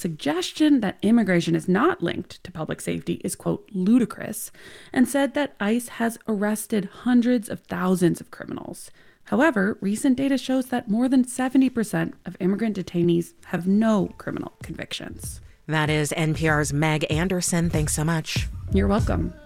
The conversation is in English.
suggestion that immigration is not linked to public safety is, quote, ludicrous, and said that ICE has arrested hundreds of thousands of criminals. However, recent data shows that more than 70% of immigrant detainees have no criminal convictions. That is NPR's Meg Anderson. Thanks so much. You're welcome.